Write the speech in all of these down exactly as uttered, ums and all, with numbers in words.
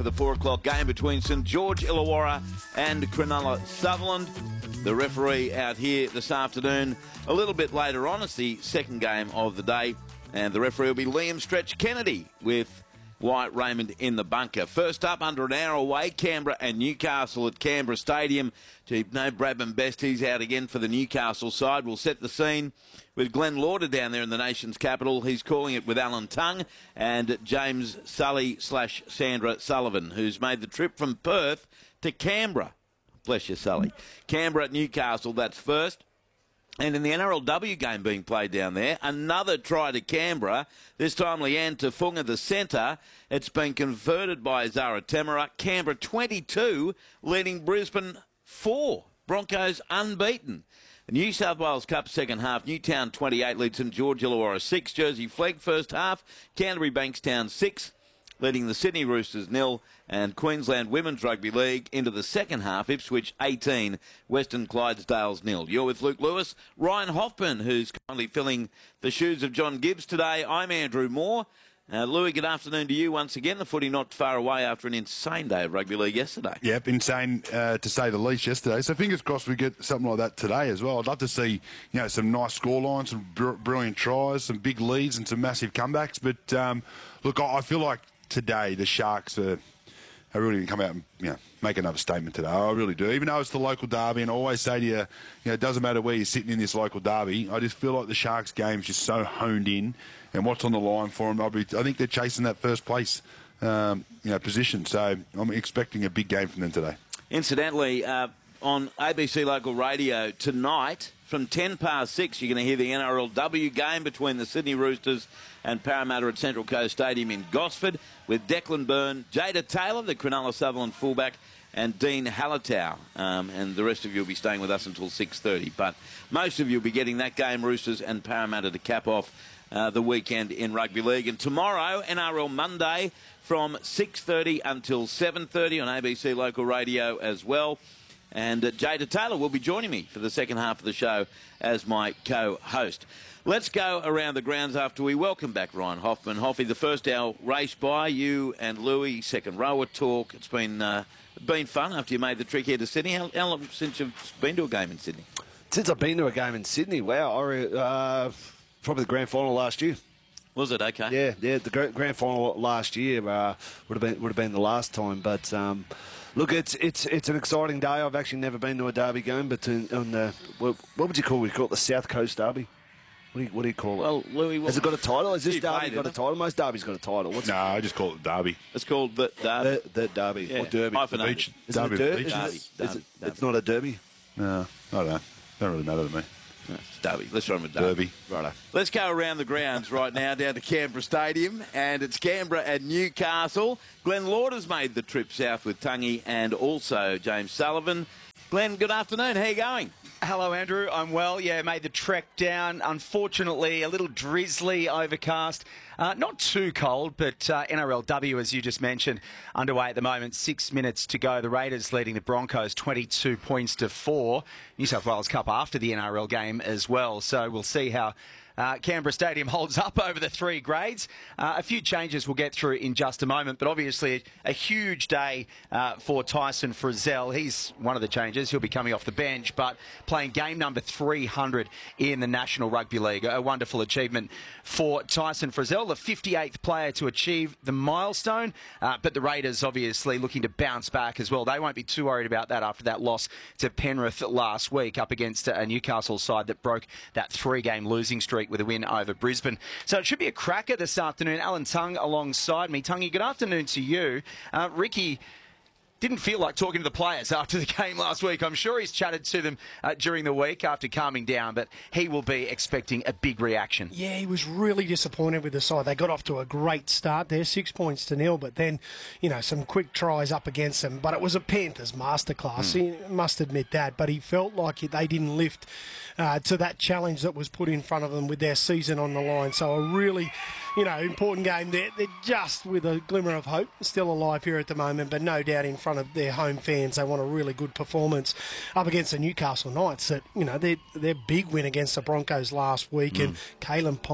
the four o'clock game between St George Illawarra and Cronulla Sutherland. The referee out here this afternoon. A little bit later on, it's the second game of the day, and the referee will be Liam Stretch Kennedy with Wyatt Raymond in the bunker. First up, under an hour away, Canberra and Newcastle at Canberra Stadium. To no Bradman Best, he's out again for the Newcastle side. We'll set the scene with Glenn Lauder down there in the nation's capital. He's calling it with Alan Tongue and James Sully slash Sandra Sullivan, who's made the trip from Perth to Canberra. Bless you, Sully. Canberra at Newcastle, that's first. And in the N R L W game being played down there, another try to Canberra, this time Leanne Tafunga, the centre. It's been converted by Zara Temera. Canberra twenty-two, leading Brisbane four. Broncos unbeaten. The New South Wales Cup second half, Newtown twenty-eight, leads St George Illawarra six. Jersey Flegg first half, Canterbury Bankstown six, leading the Sydney Roosters nil. And Queensland Women's Rugby League into the second half, Ipswich eighteen, Western Clydesdales nil. You're with Luke Lewis. Ryan Hoffman, who's kindly filling the shoes of John Gibbs today. I'm Andrew Moore. Uh, Louis, good afternoon to you once again. The footy not far away after an insane day of rugby league yesterday. Yep, insane uh, to say the least yesterday. So fingers crossed we get something like that today as well. I'd love to see, you know, some nice scorelines, some br- brilliant tries, some big leads and some massive comebacks. But, um, look, I, I feel like today the Sharks are... I really didn't come out and, you know, make another statement today. I really do. Even though it's the local derby, and I always say to you, you know, it doesn't matter where you're sitting in this local derby, I just feel like the Sharks game's just so honed in, and what's on the line for them. I'll be, I think they're chasing that first place, um, you know, position. So I'm expecting a big game from them today. Incidentally, uh, on A B C Local Radio tonight, from ten past six, you're going to hear the N R L W game between the Sydney Roosters and Parramatta at Central Coast Stadium in Gosford, with Declan Byrne, Jada Taylor, the Cronulla Sutherland fullback, and Dean Hallertau. Um, and the rest of you will be staying with us until six thirty. But most of you will be getting that game, Roosters and Parramatta, to cap off uh, the weekend in rugby league. And tomorrow, N R L Monday, from six thirty until seven thirty on A B C Local Radio as well. And uh, Jada Taylor will be joining me for the second half of the show as my co-host. Let's go around the grounds after we welcome back Ryan Hoffman. Hoffy, the first hour race by, you and Louis, second rower talk. It's been uh, been fun after you made the trip here to Sydney. How, how long since you've been to a game in Sydney? Since I've been to a game in Sydney, wow, I, uh, probably the grand final last year. Was it? Okay. Yeah, yeah, the grand final last year uh, would have been would have been the last time. But um, look, it's it's it's an exciting day. I've actually never been to a derby game, but in, on the what, what would you call it? We call it the South Coast Derby. What do you, what do you call it? Well, Louis, has it got a title? Has this derby got a it? title? Most derbies got a title. What's no, it? I just call it Derby. It's called the Derby. The, the Derby. Yeah. Or Derby. Hyphenated. Beach. Is Derby it a der- Beach. is Derby. it, is Derby. it, Derby. it's not a derby? No, I don't know. Don't really matter to me. No, it's Derby. Let's run with Derby. Derby. Righto. Let's go around the grounds right now down to Canberra Stadium, and it's Canberra and Newcastle. Glenn Lauder's made the trip south with Tungy and also James Sullivan. Glenn, good afternoon. How are you going? Hello, Andrew. I'm well. Yeah, made the trek down. Unfortunately, a little drizzly, overcast. Uh, not too cold, but uh, N R L W, as you just mentioned, underway at the moment. Six minutes to go. The Raiders leading the Broncos twenty-two points to four. New South Wales Cup after the N R L game as well. So we'll see how Uh, Canberra Stadium holds up over the three grades. Uh, a few changes we'll get through in just a moment, but obviously a huge day uh, for Tyson Frizzell. He's one of the changes. He'll be coming off the bench, but playing game number three hundred in the National Rugby League. A wonderful achievement for Tyson Frizzell, the fifty-eighth player to achieve the milestone, uh, but the Raiders obviously looking to bounce back as well. They won't be too worried about that after that loss to Penrith last week up against a Newcastle side that broke that three-game losing streak with a win over Brisbane. So it should be a cracker this afternoon. Alan Tongue alongside me. Tungy, good afternoon to you. Uh, Ricky didn't feel like talking to the players after the game last week. I'm sure he's chatted to them uh, during the week after calming down, but he will be expecting a big reaction. Yeah, he was really disappointed with the side. They got off to a great start there, six points to nil, but then, you know, some quick tries up against them. But it was a Panthers masterclass, mm. He must admit that. But he felt like they didn't lift uh, to that challenge that was put in front of them with their season on the line. So a really, you know, important game. They're, they're just with a glimmer of hope, still alive here at the moment, but no doubt in front of their home fans. They want a really good performance up against the Newcastle Knights that, you know, their their big win against the Broncos last week, mm. and Kalen Ponga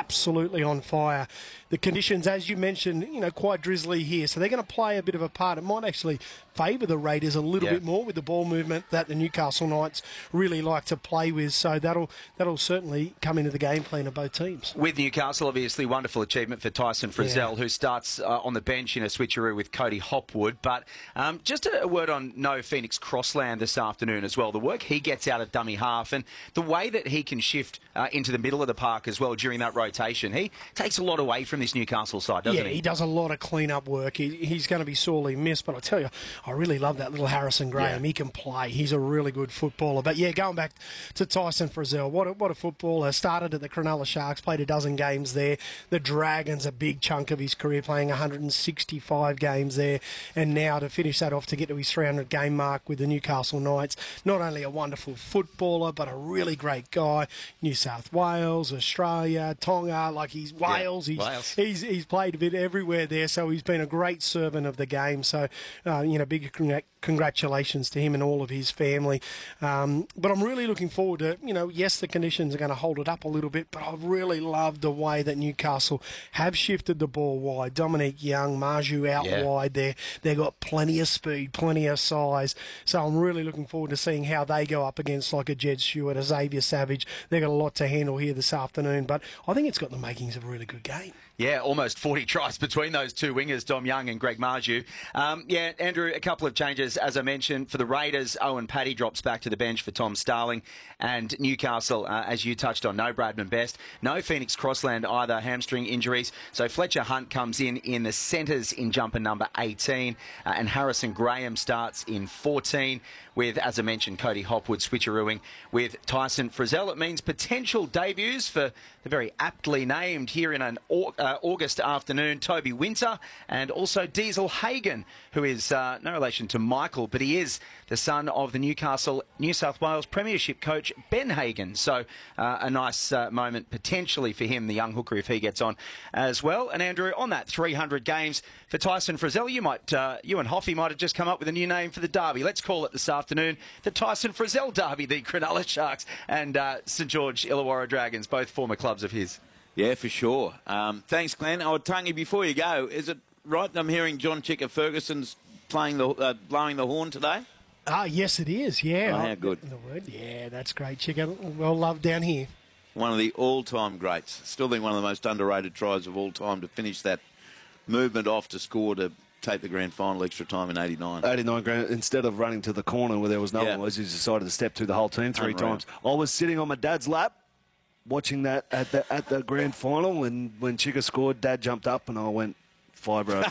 absolutely on fire. The conditions, as you mentioned, you know, quite drizzly here, so they're going to play a bit of a part. It might actually favour the Raiders a little Yeah. bit more with the ball movement that the Newcastle Knights really like to play with. So that'll that'll certainly come into the game plan of both teams. With Newcastle, obviously, wonderful achievement for Tyson Frizzell, Yeah. who starts uh, on the bench in a switcheroo with Cody Hopwood. But um, just a, a word on No Phoenix Crossland this afternoon as well. The work he gets out of dummy half and the way that he can shift uh, into the middle of the park as well during that rotation. He takes a lot away from this Newcastle side, doesn't yeah, he? he does a lot of clean-up work. He, he's going to be sorely missed, but I tell you, I really love that little Harrison Graham. Yeah. He can play. He's a really good footballer. But yeah, going back to Tyson Frizzell, what a, what a footballer. Started at the Cronulla Sharks, played a dozen games there. The Dragons, a big chunk of his career, playing one hundred sixty-five games there. And now to finish that off, to get to his three hundred game mark with the Newcastle Knights. Not only a wonderful footballer, but a really great guy. New South Wales, Australia, Tonga, like he's Wales. Yeah, he's, Wales. he's he's played a bit everywhere there, so he's been a great servant of the game. So, uh, you know, big congr- congratulations to him and all of his family. Um, but I'm really looking forward to, you know, yes, the conditions are going to hold it up a little bit, but I've really loved the way that Newcastle have shifted the ball wide. Dominic Young, Marju out Yeah. wide there. They've got plenty of speed, plenty of size. So I'm really looking forward to seeing how they go up against like a Jed Stewart, a Xavier Savage. They've got a lot to handle here this afternoon, but I think it's got the makings of a really good game. Yeah, almost forty tries between those two wingers, Dom Young and Greg Marju. Um, yeah, Andrew, a couple of changes, as I mentioned. For the Raiders, Owen Paddy drops back to the bench for Tom Starling. And Newcastle, uh, as you touched on, no Bradman Best, no Phoenix Crossland either, hamstring injuries. So Fletcher Hunt comes in in the centres in jumper number eighteen. Uh, and Harrison Graham starts in fourteen with, as I mentioned, Cody Hopwood switcherooing with Tyson Frizzell. It means potential debuts for the very aptly named here in an uh, August afternoon, Toby Winter, and also Diesel Hagen, who is uh, no relation to Michael, but he is the son of the Newcastle New South Wales Premiership coach Ben Hagen. So uh, a nice uh, moment potentially for him, the young hooker, if he gets on as well. And Andrew, on that three hundred games for Tyson Frizzell, you might, uh, you and Hoffy might have just come up with a new name for the derby. Let's call it this afternoon the Tyson Frizzell Derby, the Cronulla Sharks and uh, St George Illawarra Dragons, both former clubs of his. Yeah, for sure. Um, thanks, Glenn. Oh, Tungy, before you go, is it right I'm hearing John Chicker Ferguson's playing the uh, blowing the horn today? Ah, yes, it is. Yeah. Oh, how good. The word. Yeah, that's great, Chicken. Well loved down here. One of the all-time greats. Still think one of the most underrated tries of all time to finish that movement off to score to take the grand final extra time in eighty-nine. eighty-nine grand, instead of running to the corner where there was no Yeah. one, was he decided to step through the whole team three Unreal. times. I was sitting on my dad's lap watching that at the at the grand final, and when Chica scored, Dad jumped up and I went five rows,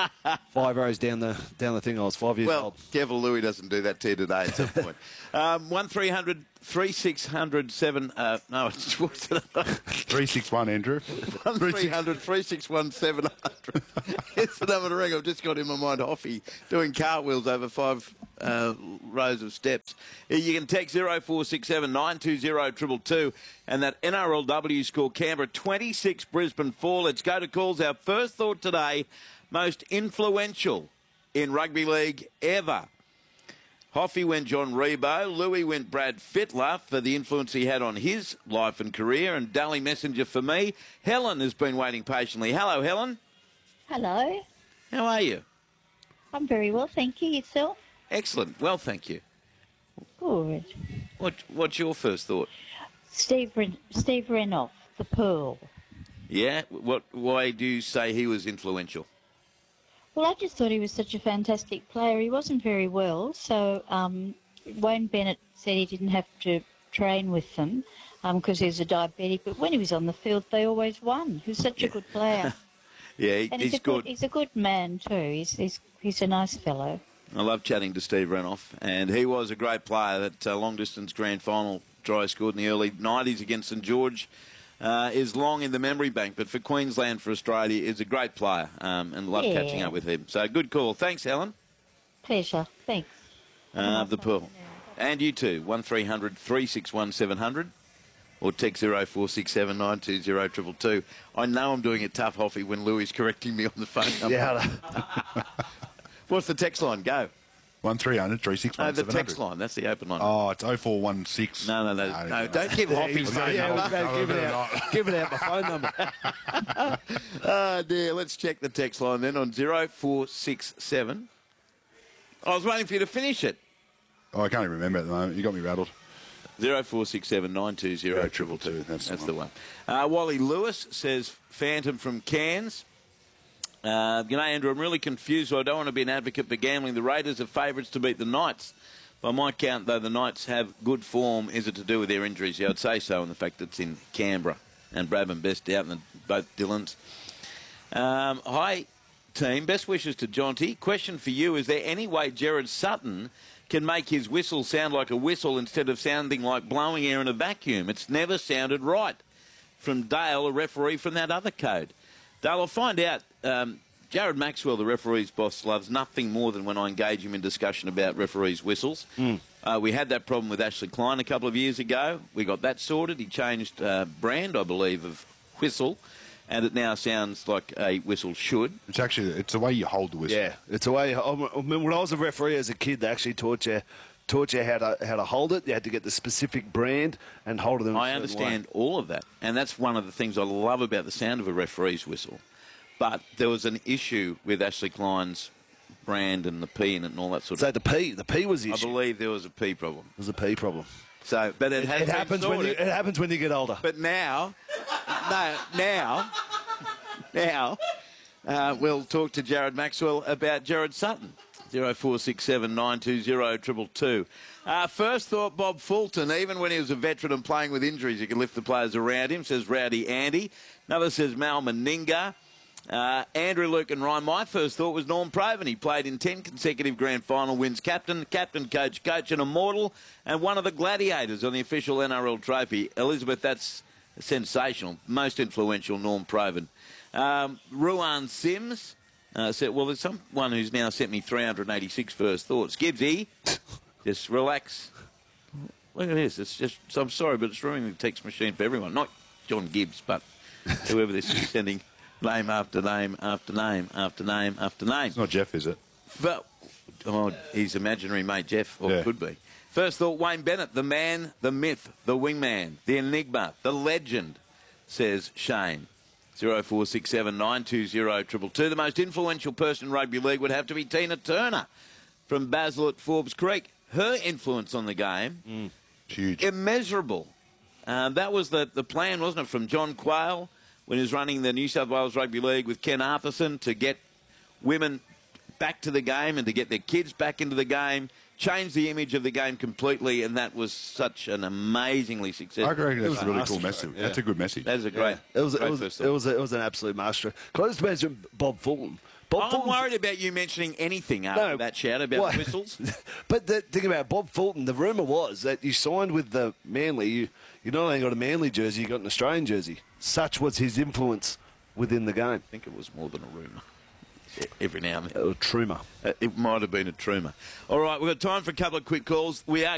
five rows down the down the thing. I was five years Well, old. careful Louis doesn't do that to you today at some point. um, one three hundred three six hundred seven. Uh, no, it's what's it? three six one, Andrew. one three hundred three six one seven hundred. It's the number to ring. I've just got in my mind Hoffy doing cartwheels over five uh, rows of steps. You can text zero four six seven nine two zero two two and that N R L W score, Canberra twenty-six, Brisbane four. Let's go to calls. Our first thought today, most influential in rugby league ever. Hoffy went John Rebo. Louis went Brad Fittler for the influence he had on his life and career. And Dally Messenger for me. Helen has been waiting patiently. Hello, Helen. Hello. How are you? I'm very well, thank you. Yourself? Excellent. Well, thank you. Good. What, what's your first thought? Steve Ren- Steve Renoff, the Pearl. Yeah? What? Why do you say he was influential? Well, I just thought he was such a fantastic player. He wasn't very well, so um, Wayne Bennett said he didn't have to train with them because um, he was a diabetic. But when he was on the field, they always won. He was such a good player. Yeah, he, and he's, he's, a good. good. He's a good man too. He's he's he's a nice fellow. I love chatting to Steve Renoff, and he was a great player. That uh, long-distance grand final try scored in the early nineties against St George uh, is long in the memory bank, but for Queensland, for Australia, is a great player, um, and love Yeah. catching up with him. So good call. Thanks, Helen. Pleasure. Thanks. Uh, the Pearl. And you too, one three hundred three six one seven hundred or text zero four six seven nine two zero two two. I know I'm doing it tough, Hoffy, when Louis is correcting me on the phone number. Yeah, What's the text line? Go. One three hundred three six No, one the seven text hundred. line. That's the open line. Oh, it's oh four one six. No, no, no, no, don't give Hoppy's Yeah, phone yeah, number. no, give, no, it no, out, no. give it out my phone number. Oh, dear. Let's check the text line then on zero four six seven. I was waiting for you to finish it. Oh, I can't even remember at the moment. You got me rattled. zero four six seven nine two zero triple two. That's the That's the one. Uh, Wally Lewis says, Phantom from Cairns. Uh, you know, Andrew, I'm really confused, so I don't want to be an advocate for gambling. The Raiders are favourites to beat the Knights. By my count, though, the Knights have good form. Is it to do with their injuries? Yeah, I'd say so, and the fact that it's in Canberra. And Bradman Best out, and both Dylans. Um, hi, team. Best wishes to Jonty. Question for you, is there any way Gerard Sutton can make his whistle sound like a whistle instead of sounding like blowing air in a vacuum? It's never sounded right. From Dale, a referee from that other code. Dale, I'll find out. Um, Jared Maxwell, the referee's boss, loves nothing more than when I engage him in discussion about referees' whistles. Mm. Uh, we had that problem with Ashley Klein a couple of years ago. We got that sorted. He changed uh, brand, I believe, of whistle, and it now sounds like a whistle should. It's actually it's the way you hold the whistle. Yeah, it's a way. I mean, when I was a referee as a kid, they actually taught you taught you how to how to hold it. You had to get the specific brand and hold it in a I certain understand way. all of that, and that's one of the things I love about the sound of a referee's whistle. But there was an issue with Ashley Klein's brand and the P in it and all that sort So of the P, the P was the I issue. believe there was a P problem. It was a P problem. So, but it, It, has it been happens when you, sorted. it happens when you get older. But now, no, now, now, uh, we'll talk to Jared Maxwell about Gerard Sutton. zero four six seven nine two zero two two. Uh, first thought, Bob Fulton, even when he was a veteran and playing with injuries, he could lift the players around him, says Rowdy Andy. Another says Mal Meninga. Uh, Andrew, Luke and Ryan, my first thought was Norm Proven. He played in ten consecutive grand final wins, captain, captain, coach, coach, and immortal, and one of the gladiators on the official N R L trophy. Elizabeth, that's sensational. Most influential, Norm Proven. Um, Ruan Sims uh, said, well, there's someone who's now sent me three hundred eighty-six first thoughts. Gibbsy, just relax. Look at this. It's just, I'm sorry, but it's ruining the text machine for everyone. Not John Gibbs, but whoever this is sending name after name after name after name after name. It's not Jeff, is it? But, oh, his imaginary mate Jeff, or Yeah. could be. First thought, Wayne Bennett, the man, the myth, the wingman, the enigma, the legend, says Shane. zero four six seven nine two zero two two. The most influential person in rugby league would have to be Tina Turner from Basel at Forbes Creek. Her influence on the game, Mm. Huge. immeasurable. Uh, that was the, the plan, wasn't it, from John Quayle when he was running the New South Wales Rugby League with Ken Arthurson to get women back to the game and to get their kids back into the game, change the image of the game completely, and that was such an amazingly successful. I reckon that's a really master cool message. stroke, yeah. That's a good message. That is a great. It was, great it was, first it thought. was, it was an absolute master. Close to mention Bob Fulton. Bob I'm Fulton's- worried about you mentioning anything after No, that shout about what- whistles. But the thing about Bob Fulton, the rumour was that you signed with the Manly. You you not only got a Manly jersey, you got an Australian jersey. Such was his influence within the game. I think it was more than a rumour. Every now and then. A truma. Uh, It might have been a truma. All right, we've got time for a couple of quick calls. We are